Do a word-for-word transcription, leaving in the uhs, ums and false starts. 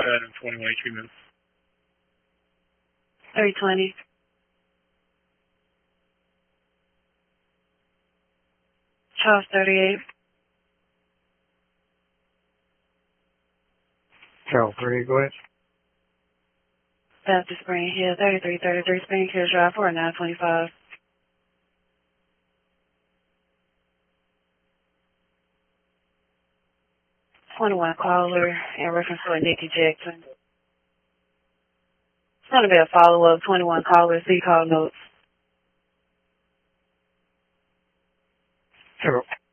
Item twenty-one treatment. three twenty. Charles thirty-eight. Charles three, go ahead. Baptist Spring Hill, thirty-three thirty-three Spring Hill Drive, forty-nine twenty-five. twenty-one caller in reference to a Nikki Jackson. It's going to be a follow-up, twenty-one caller, see call notes. Hello.